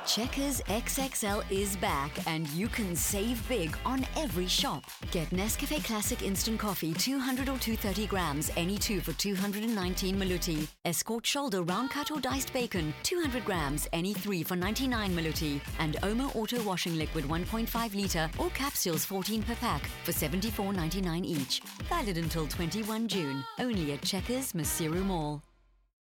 Checkers XXL is back and you can save big on every shop. Get Nescafe Classic Instant Coffee 200 or 230 grams, any two for 219 Maluti. Escort Shoulder Round Cut or Diced Bacon 200 grams, any three for 99 Maluti. And Omo Auto Washing Liquid 1.5 litre or capsules 14 per pack for 74.99 each. Valid until 21 June. Only at Checkers Masiru Mall.